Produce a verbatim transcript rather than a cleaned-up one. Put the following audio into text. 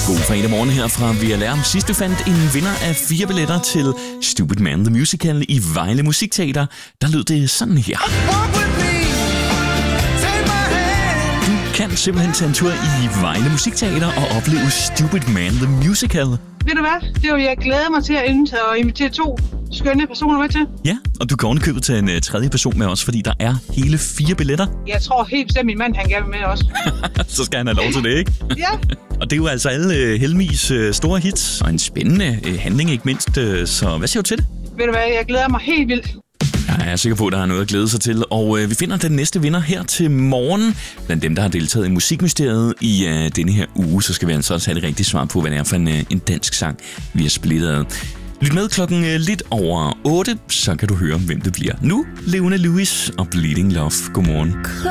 God fredag morgen her fra V L R. Sidst vi fandt en vinder af fire billetter til Stupid Man The Musical i Vejle Musikteater, der lød det sådan her. Du kan simpelthen tage en tur i Vejle Musikteater og opleve Stupid Man The Musical. Ved du hvad? Det vil jeg glæde mig til at indtage og invitere to skønne personer med til. Ja, og du kan ovenikøbet tage en uh, tredje person med os, fordi der er hele fire billetter. Jeg tror helt bestemt, min mand han gerne vil med også. Så skal han have lov til det, ikke? Ja. Og det er jo altså alle uh, Helmis uh, store hits, og en spændende uh, handling ikke mindst. Uh, så hvad siger du til det? Ved du hvad? Jeg glæder mig helt vildt. Jeg er sikker på, at der er noget at glæde sig til, og øh, vi finder den næste vinder her til morgen. Blandt dem, der har deltaget i Musikmysteriet i øh, denne her uge, så skal vi altså også have det rigtige svar på, hvad det er for en, øh, en dansk sang, vi har splittet. Lyt med klokken øh, lidt over otte, så kan du høre, hvem det bliver. Nu, Leona Lewis og Bleeding Love. Godmorgen.